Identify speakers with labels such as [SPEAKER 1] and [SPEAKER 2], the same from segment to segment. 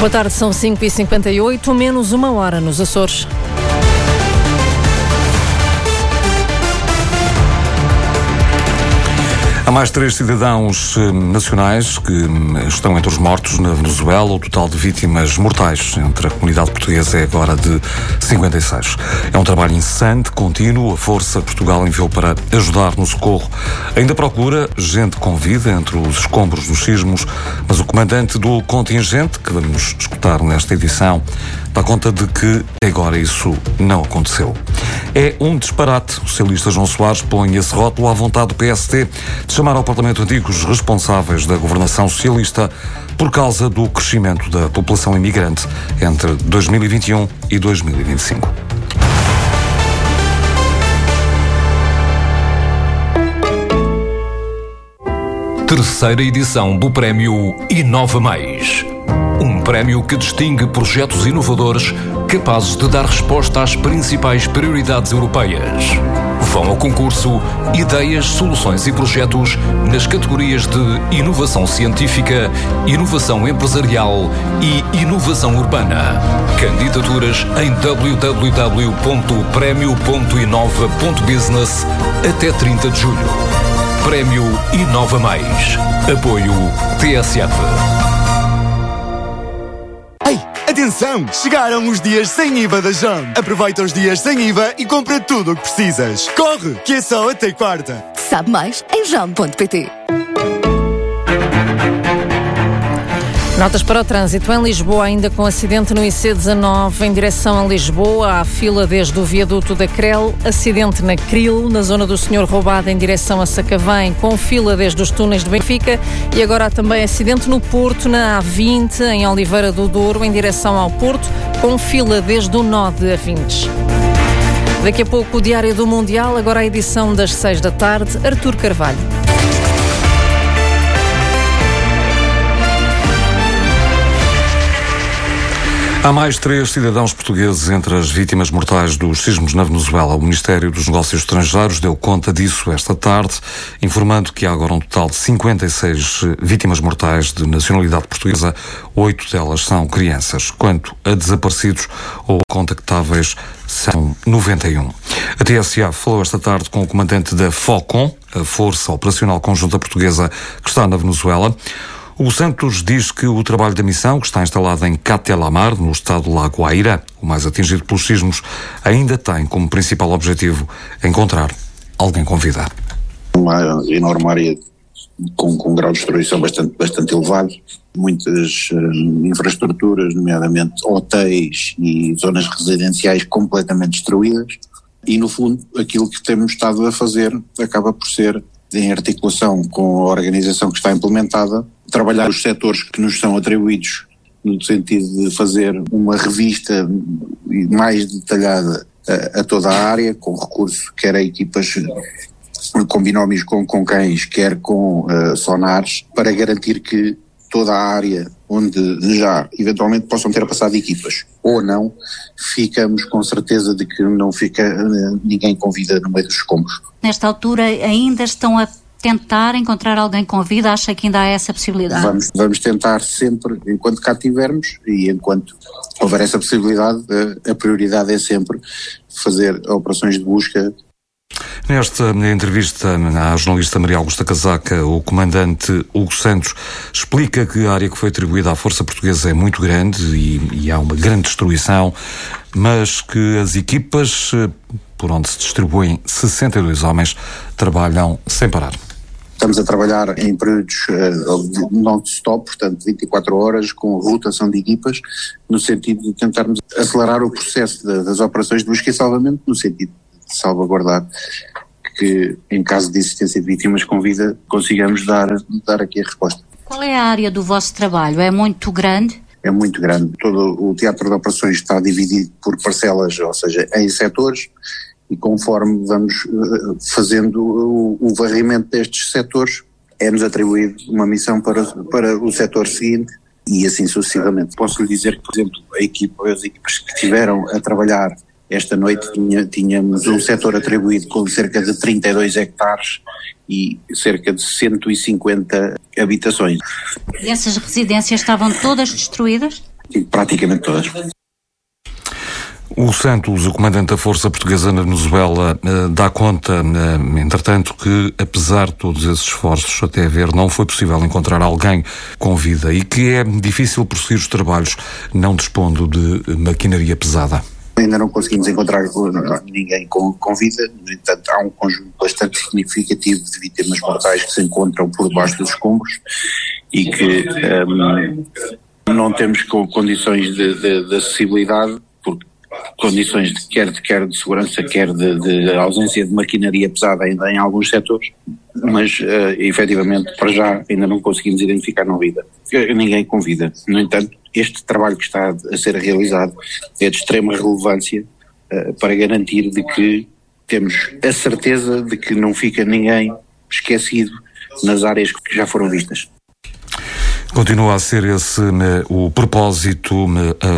[SPEAKER 1] Boa tarde, são 5h58, menos uma hora nos Açores.
[SPEAKER 2] Há mais 3 cidadãos nacionais que estão entre os mortos na Venezuela. O total de vítimas mortais entre a comunidade portuguesa é agora de 56. É um trabalho incessante, contínuo. A Força Portugal enviou para ajudar no socorro. Ainda procura gente com vida entre os escombros dos sismos, mas o comandante do contingente, que vamos escutar nesta edição, dá conta de que agora isso não aconteceu. É um disparate. O socialista João Soares põe esse rótulo à vontade do PST de chamar ao Parlamento Antigo os responsáveis da governação socialista por causa do crescimento da população imigrante entre 2021 e 2025.
[SPEAKER 3] Terceira edição do Prémio Inova Mais. Um prémio que distingue projetos inovadores capazes de dar resposta às principais prioridades europeias. Vão ao concurso ideias, soluções e projetos nas categorias de inovação científica, inovação empresarial e inovação urbana. Candidaturas em www.premio.inova.business até 30 de julho. Prémio Inova Mais. Apoio TSF.
[SPEAKER 4] Atenção! Chegaram os dias sem IVA da JOM. Aproveita os dias sem IVA e compra tudo o que precisas. Corre, que é só até quarta.
[SPEAKER 5] Sabe mais em jom.pt.
[SPEAKER 1] Notas para o trânsito em Lisboa, ainda com acidente no IC19 em direção a Lisboa, há fila desde o viaduto da Crel, acidente na Cril, na zona do Senhor Roubado em direção a Sacavém, com fila desde os túneis de Benfica, e agora há também acidente no Porto, na A20, em Oliveira do Douro, em direção ao Porto, com fila desde o nó de Avintes. Daqui a pouco o Diário do Mundial, agora a edição das 6 da tarde, Artur Carvalho.
[SPEAKER 2] Há mais 3 cidadãos portugueses entre as vítimas mortais dos sismos na Venezuela. O Ministério dos Negócios Estrangeiros deu conta disso esta tarde, informando que há agora um total de 56 vítimas mortais de nacionalidade portuguesa. 8 delas são crianças. Quanto a desaparecidos ou contactáveis, são 91. A TSA falou esta tarde com o comandante da FOCOM, a Força Operacional Conjunta Portuguesa, que está na Venezuela. O Santos diz que o trabalho da missão, que está instalada em Catelamar, no estado de La Guaira, o mais atingido pelos sismos, ainda tem como principal objetivo encontrar alguém com vida.
[SPEAKER 6] Uma enorme área com um grau de destruição bastante elevado, muitas infraestruturas, nomeadamente hotéis e zonas residenciais completamente destruídas, e no fundo aquilo que temos estado a fazer acaba por ser, em articulação com a organização que está implementada, trabalhar os setores que nos são atribuídos no sentido de fazer uma revista mais detalhada a toda a área, com recurso quer a equipas com binómios com cães, quer com sonares, para garantir que toda a área onde já eventualmente possam ter passado equipas ou não, ficamos com certeza de que não fica ninguém com vida no meio dos escombros.
[SPEAKER 7] Nesta altura ainda estão a tentar encontrar alguém com vida? Acha que ainda há essa possibilidade?
[SPEAKER 6] Vamos tentar sempre, enquanto cá tivermos e enquanto houver essa possibilidade, a prioridade é sempre fazer operações de busca.
[SPEAKER 2] Nesta entrevista à jornalista Maria Augusta Casaca, o comandante Hugo Santos explica que a área que foi atribuída à Força Portuguesa é muito grande e há uma grande destruição, mas que as equipas por onde se distribuem 62 homens trabalham sem parar.
[SPEAKER 6] Estamos a trabalhar em períodos non-stop, portanto 24 horas, com rotação de equipas, no sentido de tentarmos acelerar o processo das operações de busca e salvamento, no sentido de salvaguardar que, em caso de existência de vítimas com vida, consigamos dar aqui a resposta.
[SPEAKER 7] Qual é a área do vosso trabalho? É muito grande?
[SPEAKER 6] É muito grande. Todo o teatro de operações está dividido por parcelas, ou seja, em setores, e conforme vamos fazendo o varrimento destes setores, é-nos atribuído uma missão para o setor seguinte e assim sucessivamente. Posso lhe dizer que, por exemplo, as equipas que estiveram a trabalhar esta noite tínhamos um setor atribuído com cerca de 32 hectares e cerca de 150 habitações.
[SPEAKER 7] E essas residências estavam todas destruídas?
[SPEAKER 6] Praticamente todas.
[SPEAKER 2] O Santos, o comandante da Força Portuguesa na Venezuela, dá conta, entretanto, que apesar de todos esses esforços, até ver, não foi possível encontrar alguém com vida e que é difícil prosseguir os trabalhos não dispondo de maquinaria pesada.
[SPEAKER 6] Ainda não conseguimos encontrar ninguém com vida, no entanto há um conjunto bastante significativo de vítimas mortais que se encontram por debaixo dos escombros e que não temos condições de acessibilidade, porque condições quer de segurança, quer de ausência de maquinaria pesada ainda em alguns setores, mas efetivamente para já ainda não conseguimos identificar ninguém com vida. No entanto, este trabalho que está a ser realizado é de extrema relevância para garantir de que temos a certeza de que não fica ninguém esquecido nas áreas que já foram vistas.
[SPEAKER 2] Continua a ser esse o propósito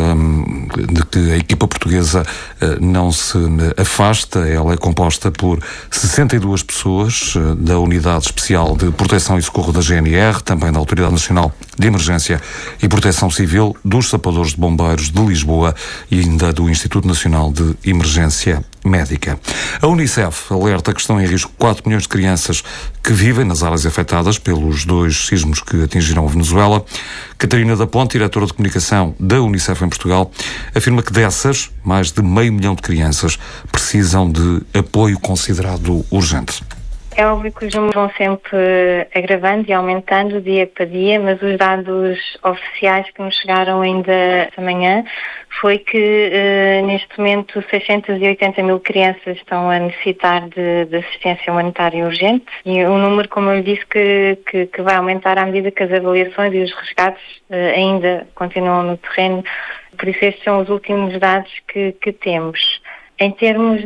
[SPEAKER 2] de que a equipa portuguesa não se afasta. Ela é composta por 62 pessoas da Unidade Especial de Proteção e Socorro da GNR, também da Autoridade Nacional de Emergência e Proteção Civil, dos Sapadores de Bombeiros de Lisboa e ainda do Instituto Nacional de Emergência Médica. A Unicef alerta que estão em risco 4 milhões de crianças que vivem nas áreas afetadas pelos 2 sismos que atingiram a Venezuela. Catarina da Ponte, diretora de comunicação da Unicef em Portugal, afirma que dessas, mais de 500 mil de crianças precisam de apoio considerado urgente.
[SPEAKER 8] É óbvio que os números vão sempre agravando e aumentando dia para dia, mas os dados oficiais que nos chegaram ainda esta manhã foi que neste momento 680 mil crianças estão a necessitar de assistência humanitária urgente e um número, como eu lhe disse, que vai aumentar à medida que as avaliações e os resgates ainda continuam no terreno. Por isso estes são os últimos dados que temos. Em termos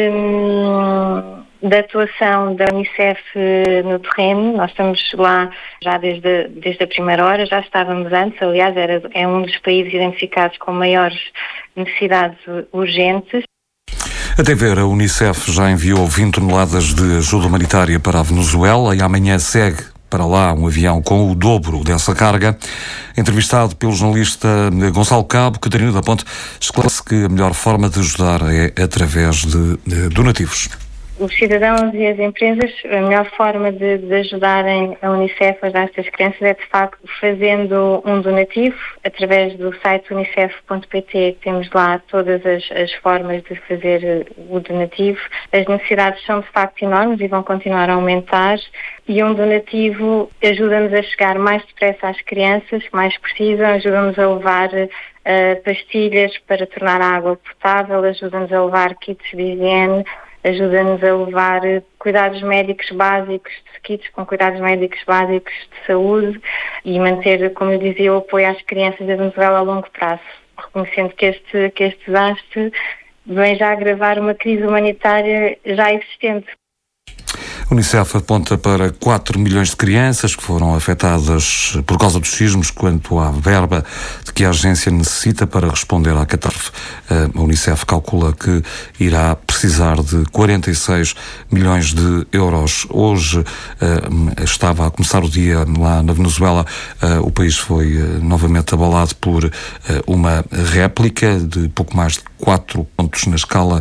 [SPEAKER 8] da atuação da Unicef no terreno, nós estamos lá já desde a primeira hora, já estávamos antes, aliás, é um dos países identificados com maiores necessidades urgentes.
[SPEAKER 2] Até ver, a Unicef já enviou 20 toneladas de ajuda humanitária para a Venezuela e amanhã segue para lá um avião com o dobro dessa carga. Entrevistado pelo jornalista Gonçalo Cabo, Catarina da Ponte esclarece que a melhor forma de ajudar é através de donativos.
[SPEAKER 8] Os cidadãos e as empresas, a melhor forma de ajudarem a Unicef a ajudar estas crianças é, de facto, fazendo um donativo através do site unicef.pt. Temos lá todas as formas de fazer o donativo. As necessidades são, de facto, enormes e vão continuar a aumentar. E um donativo ajuda-nos a chegar mais depressa às crianças que mais precisam, ajuda-nos a levar pastilhas para tornar a água potável, ajuda-nos a levar kits de higiene, ajuda-nos a levar cuidados médicos básicos, kits com cuidados médicos básicos de saúde e manter, como eu dizia, o apoio às crianças da Venezuela a longo prazo, reconhecendo que este desastre vem já agravar uma crise humanitária já existente.
[SPEAKER 2] A Unicef aponta para 4 milhões de crianças que foram afetadas por causa dos sismos quanto à verba de que a agência necessita para responder à catástrofe. A Unicef calcula que irá precisar de 46 milhões de euros. Hoje estava a começar o dia lá na Venezuela. O país foi novamente abalado por uma réplica de pouco mais de 4 pontos na escala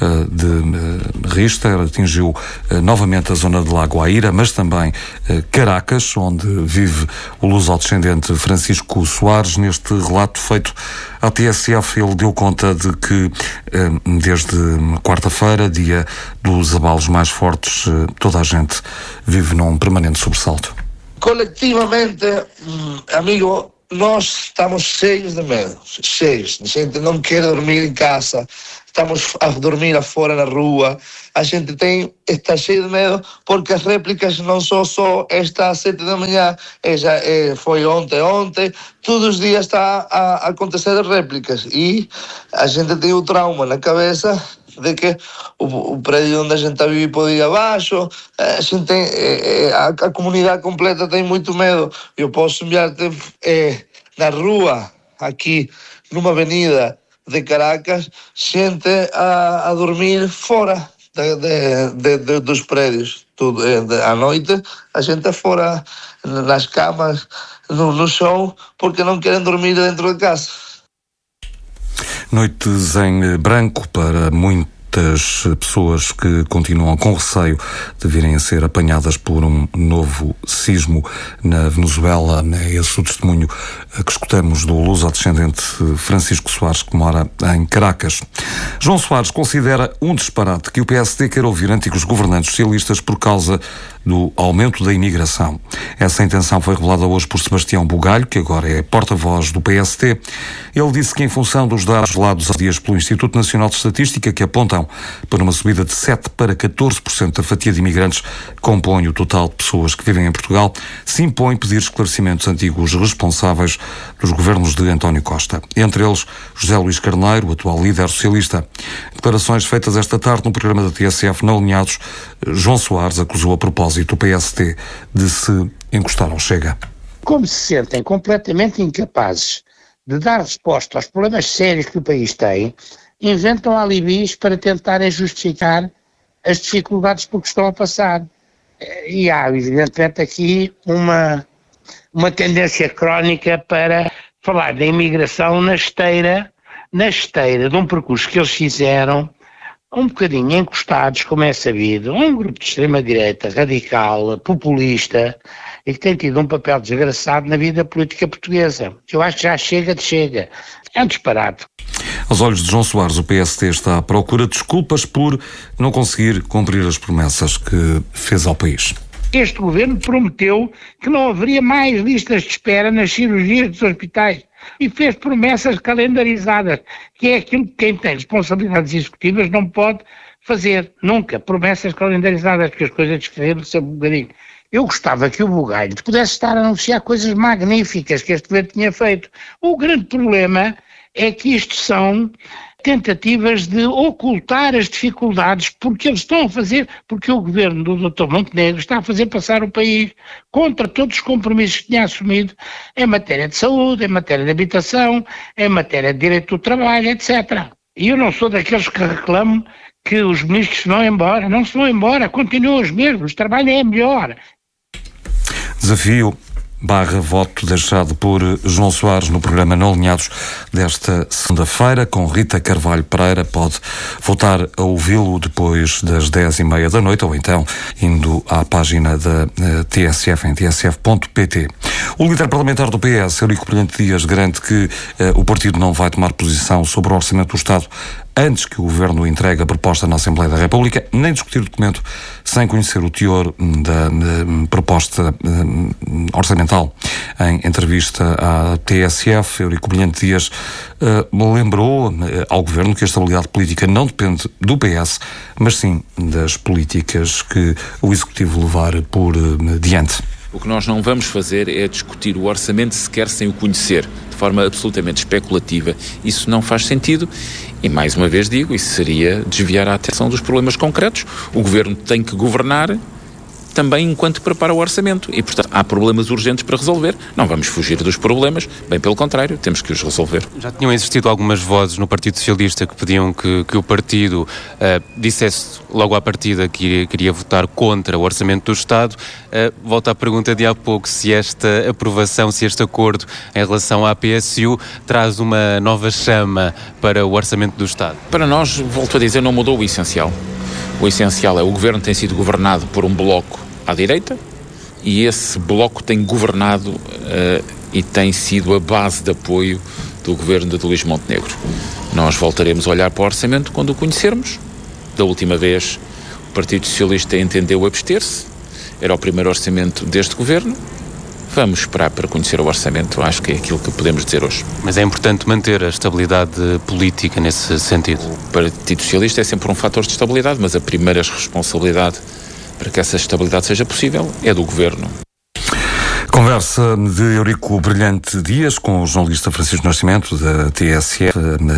[SPEAKER 2] de Richter. Atingiu novamente a zona de La Guaira, mas também Caracas, onde vive o luso-descendente Francisco Soares. Neste relato feito à TSF, ele deu conta de que desde quarta-feira, dia dos abalos mais fortes, toda a gente vive num permanente sobressalto.
[SPEAKER 9] Coletivamente, amigo, nós estamos cheios de medo, cheios. A gente não quer dormir em casa, estamos a dormir afora na rua. A gente está cheio de medo porque as réplicas não são só esta às 7 da manhã, foi ontem, todos os dias está a acontecer réplicas e a gente tem o trauma na cabeça de que o prédio onde a gente está a viver pode ir abaixo. A gente tem, a comunidade completa tem muito medo. Eu posso enviar-te na rua, aqui numa avenida de Caracas, gente a dormir fora dos prédios. Tudo, à noite a gente está fora nas camas, no chão, porque não querem dormir dentro de casa.
[SPEAKER 2] Noites em branco para muitas pessoas que continuam com receio de virem a ser apanhadas por um novo sismo na Venezuela. É esse o testemunho que escutamos do luso-descendente Francisco Soares, que mora em Caracas. João Soares considera um disparate que o PSD quer ouvir antigos governantes socialistas por causa do aumento da imigração. Essa intenção foi revelada hoje por Sebastião Bugalho, que agora é porta-voz do PSD. Ele disse que, em função dos dados revelados há dias pelo Instituto Nacional de Estatística, que apontam para uma subida de 7% para 14% da fatia de imigrantes que compõe o total de pessoas que vivem em Portugal, se impõe pedir esclarecimentos antigos responsáveis dos governos de António Costa. Entre eles, José Luís Carneiro, o atual líder socialista. Declarações feitas esta tarde no programa da TSF na Alinhados, João Soares acusou a propósito o PSD de se encostar ao Chega.
[SPEAKER 10] Como se sentem completamente incapazes de dar resposta aos problemas sérios que o país tem, inventam alibis para tentarem justificar as dificuldades por que estão a passar. E há, evidentemente, aqui uma tendência crónica para falar da imigração na esteira de um percurso que eles fizeram um bocadinho encostados, como é sabido, um grupo de extrema-direita radical, populista, e que tem tido um papel desgraçado na vida política portuguesa. Eu acho que já chega de Chega. É um disparate.
[SPEAKER 2] Aos olhos de João Soares, o PSD está à procura de desculpas por não conseguir cumprir as promessas que fez ao país.
[SPEAKER 10] Este governo prometeu que não haveria mais listas de espera nas cirurgias dos hospitais e fez promessas calendarizadas, que é aquilo que quem tem responsabilidades executivas não pode fazer, nunca. Promessas calendarizadas, porque as coisas descreveram-se um bocadinho. Eu gostava que o Bugalho pudesse estar a anunciar coisas magníficas que este governo tinha feito. O grande problema é que isto são tentativas de ocultar as dificuldades, porque eles estão a fazer, porque o governo do Dr. Montenegro está a fazer passar o país contra todos os compromissos que tinha assumido em matéria de saúde, em matéria de habitação, em matéria de direito do trabalho, etc. E eu não sou daqueles que reclamam que os ministros se vão embora. Não se vão embora, continuam os mesmos, o trabalho é melhor.
[SPEAKER 2] Desafio /voto deixado por João Soares no programa Não Alinhados desta segunda-feira com Rita Carvalho Pereira. Pode voltar a ouvi-lo depois das 10h30 da noite ou então indo à página da TSF em tsf.pt. O líder parlamentar do PS, Eurico Brilhante Dias, garante que o partido não vai tomar posição sobre o orçamento do Estado antes que o Governo entregue a proposta na Assembleia da República, nem discutir o documento sem conhecer o teor da proposta orçamental. Em entrevista à TSF, Eurico Brilhante Dias lembrou ao Governo que a estabilidade política não depende do PS, mas sim das políticas que o Executivo levar por diante.
[SPEAKER 11] O que nós não vamos fazer é discutir o orçamento sequer sem o conhecer, de forma absolutamente especulativa. Isso não faz sentido e, mais uma vez digo, isso seria desviar a atenção dos problemas concretos. O Governo tem que governar também enquanto prepara o orçamento e, portanto, há problemas urgentes para resolver. Não vamos fugir dos problemas, bem pelo contrário, temos que os resolver.
[SPEAKER 12] Já tinham existido algumas vozes no Partido Socialista que pediam que o partido dissesse logo à partida que iria votar contra o Orçamento do Estado. Volto à pergunta de há pouco, se esta aprovação, se este acordo em relação à PSU traz uma nova chama para o Orçamento do Estado.
[SPEAKER 11] Para nós, volto a dizer, não mudou o essencial. O essencial é o Governo tem sido governado por um bloco à direita e esse bloco tem governado e tem sido a base de apoio do Governo de Luís Montenegro. Nós voltaremos a olhar para o orçamento quando o conhecermos. Da última vez o Partido Socialista entendeu abster-se, era o primeiro orçamento deste Governo. Vamos esperar para conhecer o orçamento, acho que é aquilo que podemos dizer hoje.
[SPEAKER 12] Mas é importante manter a estabilidade política nesse sentido?
[SPEAKER 11] O Partido Socialista é sempre um fator de estabilidade, mas a primeira responsabilidade para que essa estabilidade seja possível é do Governo.
[SPEAKER 2] Conversa de Eurico Brilhante Dias com o jornalista Francisco Nascimento, da TSF,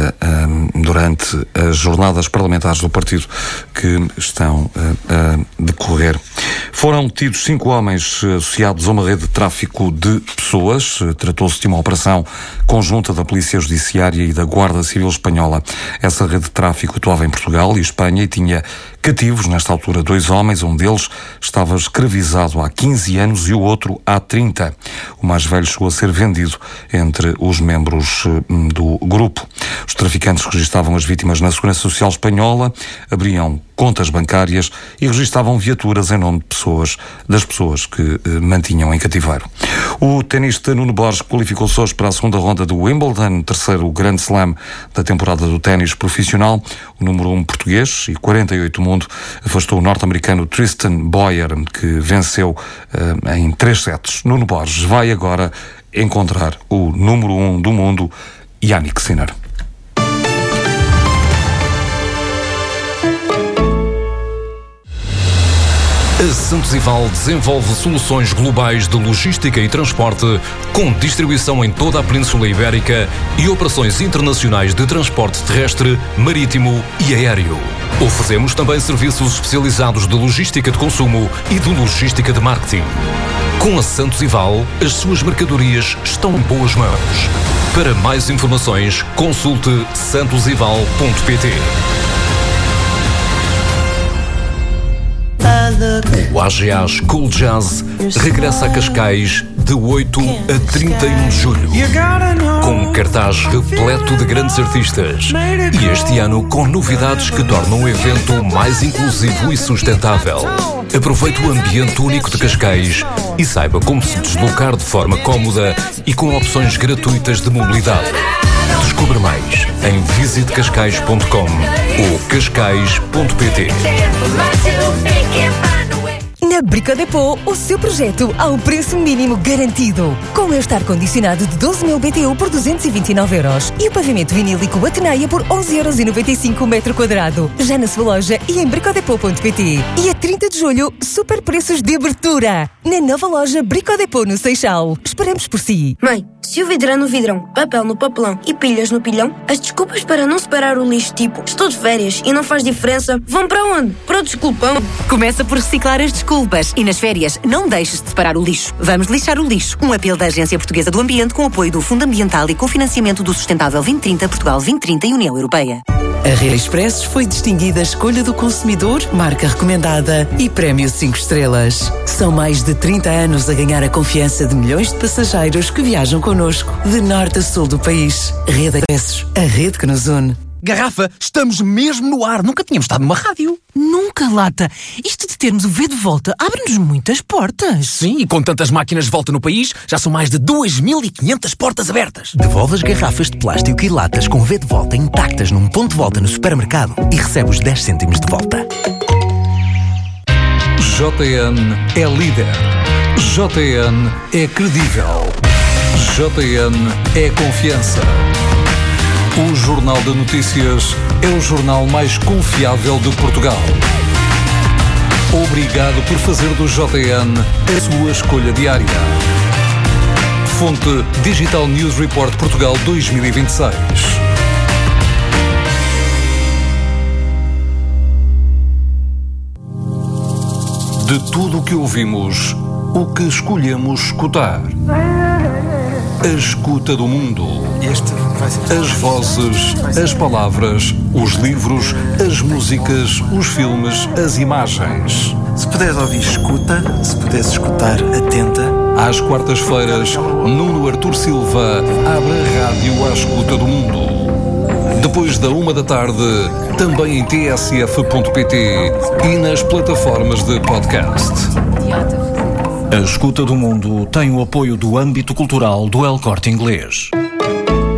[SPEAKER 2] durante as jornadas parlamentares do partido que estão a decorrer. Foram detidos 5 homens associados a uma rede de tráfico de pessoas. Tratou-se de uma operação conjunta da Polícia Judiciária e da Guarda Civil Espanhola. Essa rede de tráfico atuava em Portugal e Espanha e tinha cativos, nesta altura, 2 homens. Um deles estava escravizado há 15 anos e o outro há 30. O mais velho chegou a ser vendido entre os membros do grupo. Os traficantes registavam as vítimas na Segurança Social Espanhola, abriam contas bancárias e registavam viaturas em nome de das pessoas que mantinham em cativeiro. O tenista Nuno Borges qualificou-se hoje para a segunda ronda do Wimbledon, terceiro Grand Slam da temporada do ténis profissional. O número 1 português e 48 do mundo afastou o norte-americano Tristan Boyer, que venceu em 3 sets. Nuno Borges vai agora encontrar o número 1 do mundo, Jannik Sinner.
[SPEAKER 3] A Santos Ival desenvolve soluções globais de logística e transporte com distribuição em toda a Península Ibérica e operações internacionais de transporte terrestre, marítimo e aéreo. Oferecemos também serviços especializados de logística de consumo e de logística de marketing. Com a Santos Ival, as suas mercadorias estão em boas mãos. Para mais informações, consulte santosival.pt. O AGA School Jazz regressa a Cascais de 8 a 31 de julho, com um cartaz repleto de grandes artistas e este ano com novidades que tornam o evento mais inclusivo e sustentável. Aproveite o ambiente único de Cascais e saiba como se deslocar de forma cómoda e com opções gratuitas de mobilidade. Descubra mais em visitecascais.com ou cascais.pt.
[SPEAKER 13] Na Brico Dépôt, o seu projeto ao preço mínimo garantido. Com este ar-condicionado de 12.000 BTU por 229 euros e o pavimento vinílico Atenaia por 11,95 € o metro quadrado. Já na sua loja e em bricodepot.pt. E a 30 de julho, super preços de abertura. Na nova loja Brico Dépôt no Seixal. Esperamos por si.
[SPEAKER 14] Mãe, se o vidro é no vidrão, papel no papelão e pilhas no pilhão, as desculpas para não separar o lixo tipo estou de férias e não faz diferença, vão para onde? Para o desculpão.
[SPEAKER 15] Começa por reciclar as desculpas e nas férias não deixes de separar o lixo. Vamos lixar o lixo. Um apelo da Agência Portuguesa do Ambiente com apoio do Fundo Ambiental e cofinanciamento do Sustentável 2030, Portugal 2030 e União Europeia.
[SPEAKER 16] A Rede Expressos foi distinguida Escolha do Consumidor, marca recomendada e prémio 5 estrelas. São mais de 30 anos a ganhar a confiança de milhões de passageiros que viajam connosco, de norte a sul do país. Rede Expressos, a rede que nos une.
[SPEAKER 17] Garrafa, estamos mesmo no ar. Nunca tínhamos estado numa rádio.
[SPEAKER 18] Nunca, Lata. Isto de termos o V de volta abre-nos muitas portas.
[SPEAKER 17] Sim, e com tantas máquinas de volta no país, já são mais de 2.500 portas abertas.
[SPEAKER 19] Devolve as garrafas de plástico e latas com V de volta intactas num ponto de volta no supermercado e recebe os 10 cêntimos de volta.
[SPEAKER 3] JN é líder. JN é credível. JN é confiança. O Jornal de Notícias é o jornal mais confiável de Portugal. Obrigado por fazer do JN a sua escolha diária. Fonte Digital News Report Portugal 2026. De tudo o que ouvimos, o que escolhemos escutar. A escuta do mundo. As vozes, as palavras, os livros, as músicas, os filmes, as imagens.
[SPEAKER 20] Se puderes ouvir, escuta. Se puderes escutar, atenta.
[SPEAKER 3] Às quartas-feiras, Nuno Artur Silva abre a rádio à escuta do mundo. Depois da 1 da tarde, também em tsf.pt e nas plataformas de podcast.
[SPEAKER 21] A Escuta do Mundo tem o apoio do âmbito cultural do El Corte Inglês.